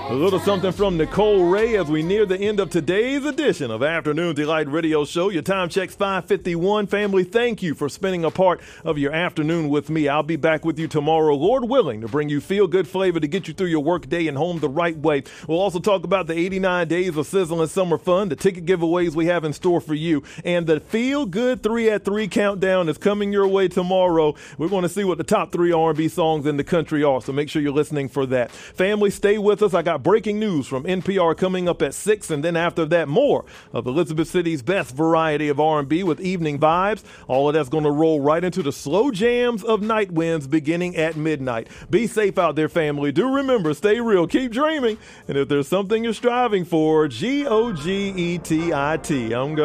A little something from Nicole Ray as we near the end of today's edition of Afternoon Delight Radio Show. Your time checks 5:51. Family, thank you for spending a part of your afternoon with me. I'll be back with you tomorrow, Lord willing, to bring you feel-good flavor to get you through your work day and home the right way. We'll also talk about the 89 days of sizzling summer fun, the ticket giveaways we have in store for you, and the feel-good 3 at 3 countdown is coming your way tomorrow. We're going to see what the top 3 R&B songs in the country are, so make sure you're listening for that. Family, stay with us. I got breaking news from NPR coming up at 6, and then after that, more of Elizabeth City's best variety of R&B with evening vibes. All of that's going to roll right into the slow jams of Night Winds beginning at midnight. Be safe out there, family. Do remember, stay real, keep dreaming, and if there's something you're striving for, GOGETIT. I'm going